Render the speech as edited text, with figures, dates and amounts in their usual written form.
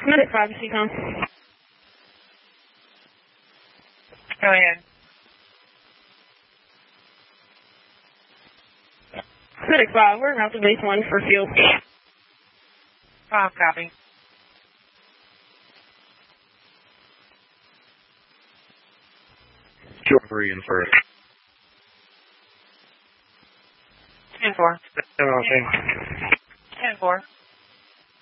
Medic 5 to CCOM. Go ahead. Medic 5, we're out to base 1 for fuel. 5, copy. Short 3 in first. 10-4. 10-4. 10-4.